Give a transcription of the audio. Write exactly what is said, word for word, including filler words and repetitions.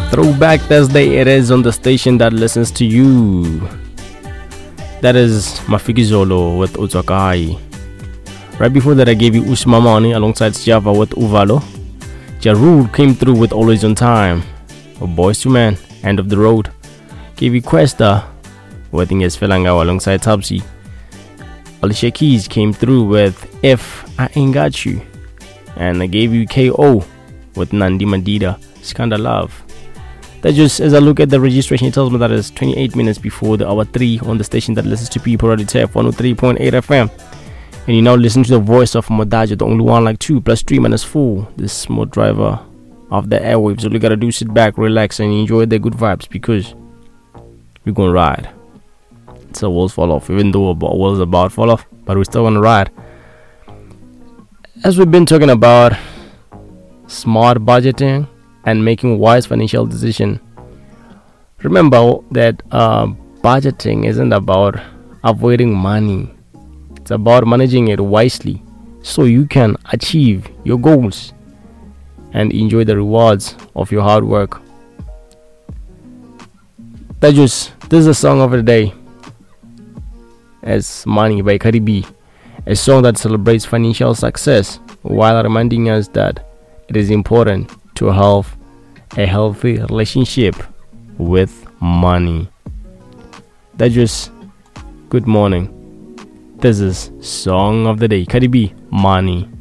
Throwback Thursday it is on the station that listens to you. That is Mafiki Zolo with Utsakai. Right before that I gave you Usmamani alongside Java with Uvalo. Jarul came through with Always on Time. Oh, Boys to Man, End of the Road. Gave you Questa with Inges Felangao alongside Tabsi. Alicia Keys came through with If I Ain't Got You. And I gave you K O with Nandi Madida, Skanda Love. That just as I look at the registration, it tells me that it's twenty-eight minutes before the hour three on the station that listens to people already T F one oh three point eight F M. And you now listen to the voice of Modajo, the only one like two plus three minus four, the smooth driver of the airwaves. All you gotta do is sit back, relax, and enjoy the good vibes because we're gonna ride. It's a wheels fall off, even though a wheels about fall off, but we're still gonna ride. As we've been talking about smart budgeting and making wise financial decisions, remember that uh, budgeting isn't about avoiding money. It's about managing it wisely so you can achieve your goals and enjoy the rewards of your hard work. That just this is a song of the day. It's Money by Cardi B, a song that celebrates financial success while reminding us that it is important to have a healthy relationship with money. That just good morning. This is Song of the Day, Cardi B, Money.